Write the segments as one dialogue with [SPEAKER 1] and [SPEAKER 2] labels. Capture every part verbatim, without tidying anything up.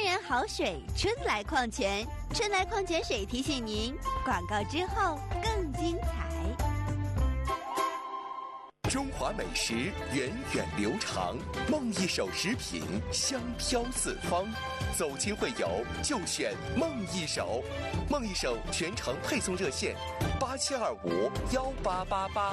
[SPEAKER 1] 然好水春来矿泉，春来矿泉水提醒您，广告之后更精彩。
[SPEAKER 2] 中华美食源远流长，梦一手食品香飘四方。走亲会友就选梦一手，梦一手全程配送热线八七二五幺八八八。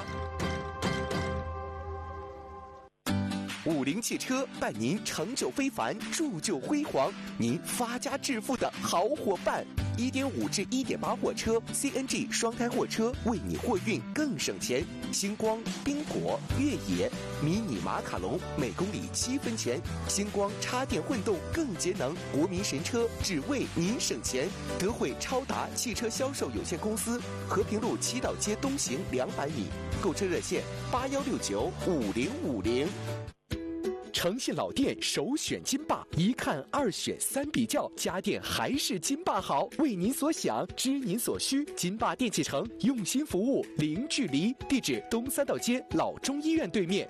[SPEAKER 2] 五菱汽车伴您成就非凡，铸就辉煌，您发家致富的好伙伴。一点五至一点八货车 C N G 双胎货车，为你货运更省钱。星光、冰果、越野、迷你马卡龙每公里七分钱。星光插电混动更节能，国民神车只为您省钱。德惠超达汽车销售有限公司，和平路七道街东行两百米。购车热线八幺六九五零五零。诚信老店首选金霸，一看二选三比较，家电还是金霸好。为您所想，知您所需，金霸电器城用心服务，零距离。地址东三道街老中医院对面。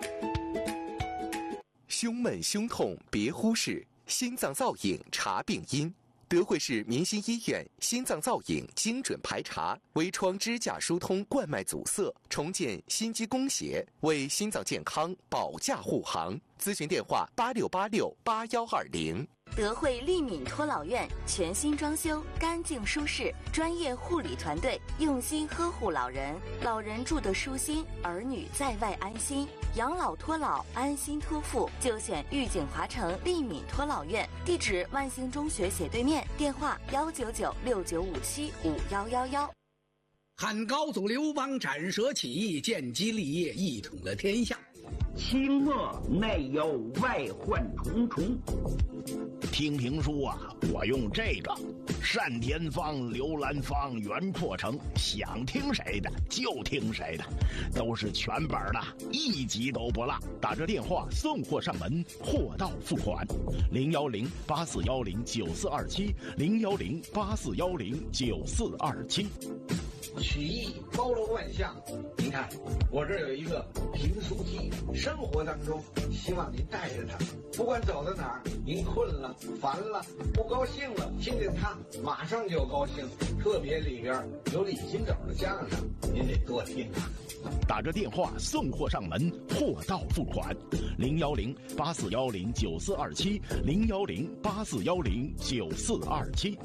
[SPEAKER 2] 胸闷胸痛别忽视，心脏造影查病因。德惠市民心医院心脏造影精准排查，微创支架疏通冠脉阻塞，重建心肌供血，为心脏健康保驾护航。咨询电话八六八六八幺二零。
[SPEAKER 3] 德惠利敏托老院全新装修，干净舒适，专业护理团队用心呵护老人，老人住得舒心，儿女在外安心。养老托老，安心托付，就选玉景华城利敏托老院。地址万兴中学斜对面，电话幺九九六九五七五幺幺幺。
[SPEAKER 4] 汉高祖刘邦斩蛇起义，建基立业，一统了天下。
[SPEAKER 5] 清末内忧外患重重。
[SPEAKER 6] 听评书啊，我用这个单田芳、刘兰芳、袁阔成，想听谁的就听谁的，都是全本的，一集都不落。打这电话送货上门，货到付款。零幺零八四幺零九四二七，零幺零八四幺零九四二七。
[SPEAKER 7] 曲艺包罗万象，您看我这儿有一个评书机，生活当中希望您带着它，不管走到哪儿，您困了、烦了、不高兴了，听见它马上就高兴。特别里边有李金斗的相声，您得多听啊。
[SPEAKER 6] 打着电话送货上门，货到付款。零幺零八四幺零九四二七，零幺零八四幺零九四二七。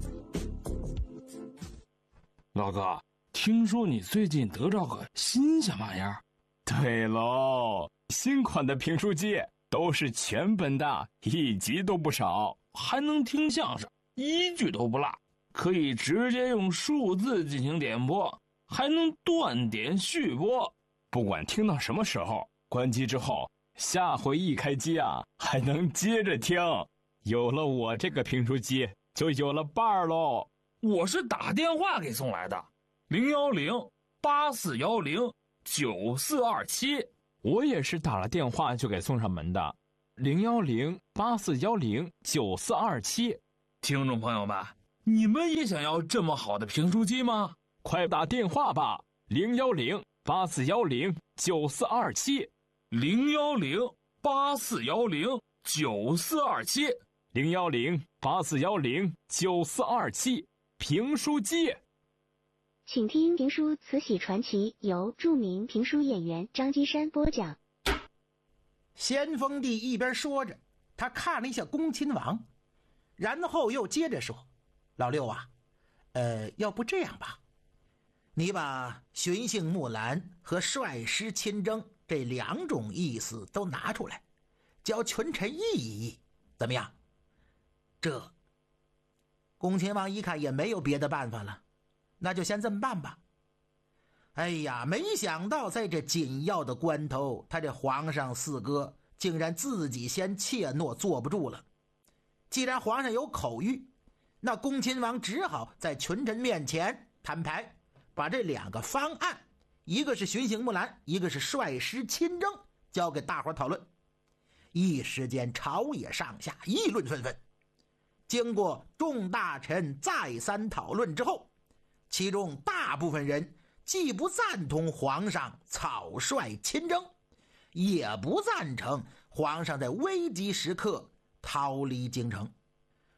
[SPEAKER 8] 老哥，听说你最近得着个新鲜玩意儿？
[SPEAKER 9] 对喽，新款的评书机都是全本的，一集都不少，
[SPEAKER 8] 还能听相声，一句都不落，可以直接用数字进行点播，还能断点续播。
[SPEAKER 9] 不管听到什么时候，关机之后，下回一开机啊，还能接着听。有了我这个评书机，就有了伴儿喽。
[SPEAKER 8] 我是打电话给送来的，零幺零八四幺零九四二七。
[SPEAKER 9] 我也是打了电话就给送上门的，零幺零八四幺零九四二七。
[SPEAKER 8] 听众朋友们，你们也想要这么好的评书机吗？
[SPEAKER 9] 快打电话吧，零幺零八四幺零九四二七，
[SPEAKER 8] 零幺零八四幺零九四二七，
[SPEAKER 9] 零幺零八四幺零九四二七。评书机，
[SPEAKER 10] 请听评书《慈禧传奇》，由著名评书演员张金山播讲。
[SPEAKER 4] 咸丰帝一边说着，他看了一下恭亲王，然后又接着说：“老六啊，呃，要不这样吧，你把巡幸木兰和率师亲征这两种意思都拿出来，教群臣议一议，怎么样？”这恭亲王一看也没有别的办法了，那就先这么办吧。哎呀，没想到在这紧要的关头，他这皇上四哥竟然自己先怯懦，坐不住了。既然皇上有口谕，那恭亲王只好在群臣面前摊牌，把这两个方案，一个是巡行木兰，一个是率师亲征，交给大伙讨论。一时间朝野上下议论纷纷。经过众大臣再三讨论之后，其中大部分人既不赞同皇上草率亲征，也不赞成皇上在危急时刻逃离京城。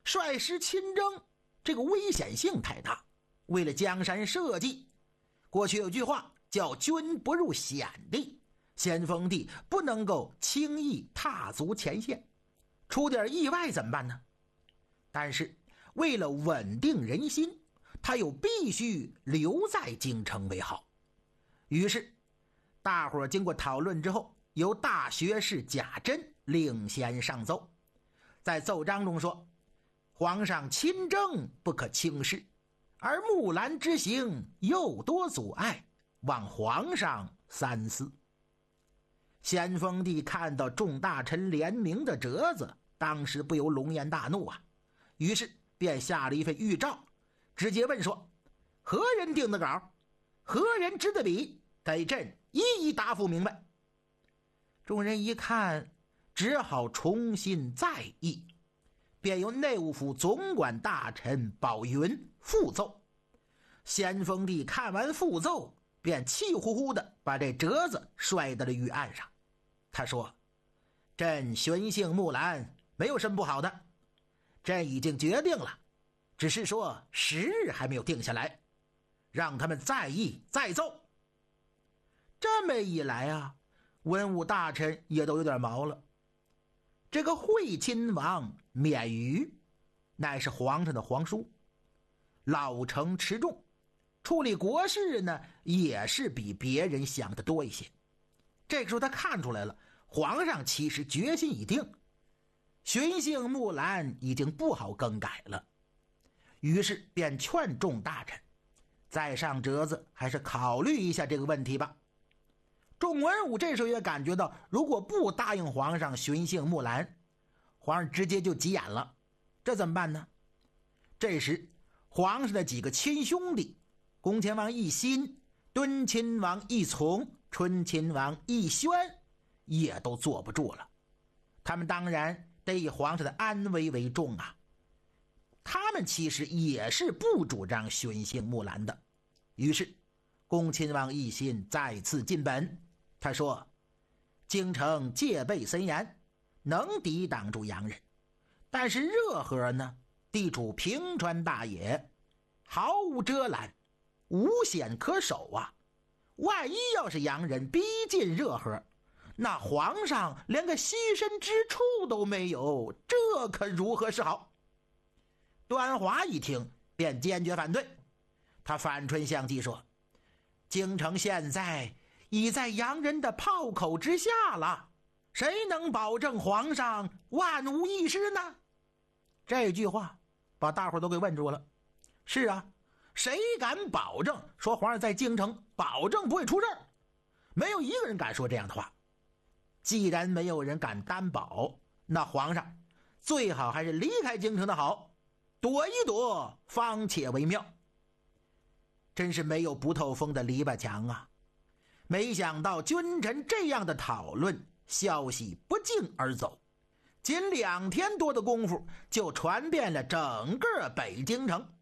[SPEAKER 4] 率师亲征，这个危险性太大。为了江山社稷，过去有句话叫君不入险地，先锋帝不能够轻易踏足前线，出点意外怎么办呢？但是为了稳定人心，他又必须留在京城为好。于是大伙儿经过讨论之后，由大学士贾珍领衔上奏，在奏章中说，皇上亲征不可轻视，而木兰之行又多阻碍，望皇上三思。先锋帝看到众大臣联名的折子，当时不由龙颜大怒啊，于是便下了一份谕诏，直接问说，何人定的稿，何人执的笔，给朕一一答复明白。众人一看，只好重新再议，便由内务府总管大臣宝云复奏。先锋帝看完复奏，便气呼呼地把这折子摔到了御案上。他说，朕寻幸木兰没有什么不好的，朕已经决定了，只是说时日还没有定下来，让他们再议再奏。这么一来啊，文武大臣也都有点毛了。这个惠亲王免于乃是皇上的皇叔，老成持重，处理国事呢也是比别人想的多一些。这个时候他看出来了，皇上其实决心已定，寻幸木兰已经不好更改了，于是便劝众大臣，再上折子还是考虑一下这个问题吧。众文武这时候也感觉到，如果不答应皇上寻幸木兰，皇上直接就急眼了，这怎么办呢？这时皇上的几个亲兄弟，恭亲王奕欣、敦亲王奕从、春亲王奕宣也都坐不住了。他们当然得以皇上的安危为重啊，他们其实也是不主张寻幸木兰的。于是恭亲王奕欣再次进本，他说，京城戒备森严，能抵挡住洋人，但是热河呢，地处平川大野，毫无遮拦，无险可守啊。万一要是洋人逼近热河，那皇上连个栖身之处都没有，这可如何是好？端华一听便坚决反对，他反唇相讥说，京城现在已在洋人的炮口之下了，谁能保证皇上万无一失呢？这句话把大伙都给问住了。是啊，谁敢保证说皇上在京城保证不会出事儿？没有一个人敢说这样的话。既然没有人敢担保，那皇上最好还是离开京城的好，躲一躲方且为妙。真是没有不透风的篱笆墙啊！没想到君臣这样的讨论，消息不胫而走，仅两天多的功夫就传遍了整个北京城。